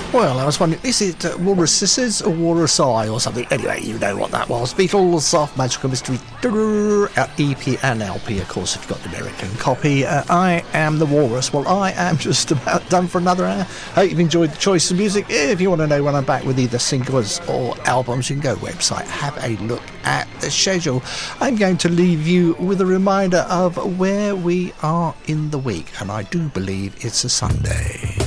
Well, I was wondering, is it Walrus Sisters or Walrus Eye or something? Anyway, you know what that was. Beatles, Soft Magical Mystery, EP and LP, of course, if you've got the American copy. I am the Walrus. Well, I am just about done for another hour. Hope you've enjoyed the choice of music. If you want to know when I'm back with either singles or albums, you can go website, have a look at the schedule. I'm going to leave you with a reminder of where we are in the week, and I do believe it's a Sunday.